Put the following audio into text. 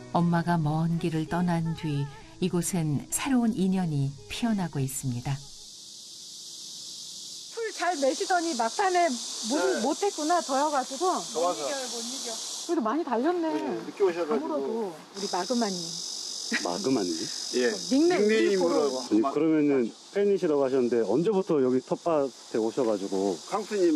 엄마가 먼 길을 떠난 뒤 이곳엔 새로운 인연이 피어나고 있습니다. 풀 잘 매시더니 막판에 못했구나. 더여가지고. 못 이겨. 그래도 많이 달렸네. 늦게 오셔가지고. 아무래도 우리 마그마님. 마그마님? 예. 닉네임으로. 아니, 그러면은 팬이시라고 하셨는데 언제부터 여기 텃밭에 오셔가지고 강수님